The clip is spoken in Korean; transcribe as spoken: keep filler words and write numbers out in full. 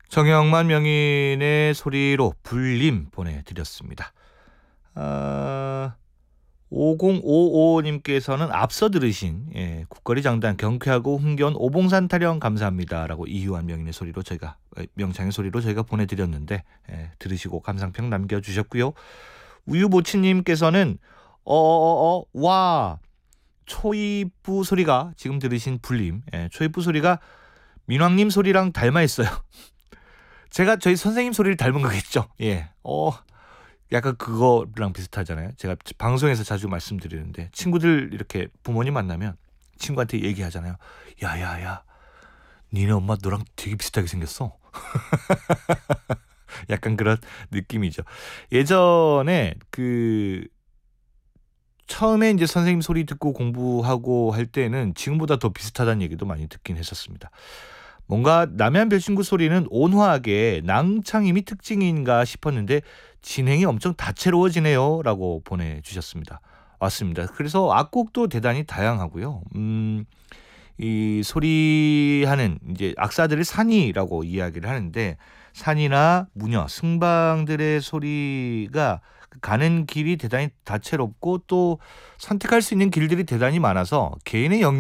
정영만 명인의 소리로 불림 보내드렸습니다. 아, 오공오오님께서는 앞서 들으신 예, 국거리 장단 경쾌하고 흥겨운 오봉산 타령 감사합니다라고 이유한 명인의 소리로 저희가 명창의 소리로 저희가 보내드렸는데 예, 들으시고 감상평 남겨주셨고요. 우유모치님께서는 어어어 와 초입부 소리가 지금 들으신 불림 예, 초입부 소리가 민왕님 소리랑 닮아 있어요. 제가 저희 선생님 소리를 닮은 거겠죠. 예, 어. 약간 그거랑 비슷하잖아요. 제가 방송에서 자주 말씀드리는데 친구들 이렇게 부모님 만나면 친구한테 얘기하잖아요. 야야야 니네 엄마 너랑 되게 비슷하게 생겼어. 약간 그런 느낌이죠. 예전에 그 처음에 이제 선생님 소리 듣고 공부하고 할 때는 지금보다 더 비슷하다는 얘기도 많이 듣긴 했었습니다. 뭔가 남해안 별친구 소리는 온화하게 낭창임이 특징인가 싶었는데 진행이 엄청 다채로워지네요 라고 보내주셨습니다. 맞습니다. 그래서 악곡도 대단히 다양하고요. 음, 이 소리하는 이제 악사들을 산이라고 이야기를 하는데 산이나 무녀, 승방들의 소리가 가는 길이 대단히 다채롭고 또 선택할 수 있는 길들이 대단히 많아서 개인의 영